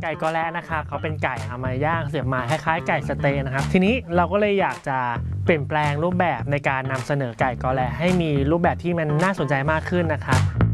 ก่กอแระนะคะเขาเป็นไก่เอามาย่างเสียบไม้คล้ายๆไก่สเต๊ะนะครับทีนี้เราก็เลยอยากจะเปลี่ยนแปลงรูปแบบในการนำเสนอไก่กอแระให้มีรูปแบบที่มันน่าสนใจมากขึ้นนะครับ